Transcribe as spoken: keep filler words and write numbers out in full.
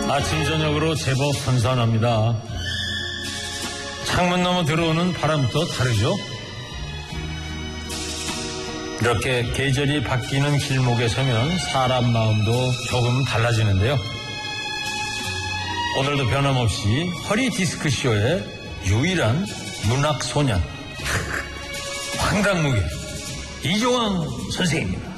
아침 저녁으로 제법 선선합니다. 창문 너머 들어오는 바람도 다르죠? 이렇게 계절이 바뀌는 길목에 서면 사람 마음도 조금 달라지는데요. 오늘도 변함없이 허리 디스크쇼의 유일한 문학소년 황당무계 이종황 선생입니다.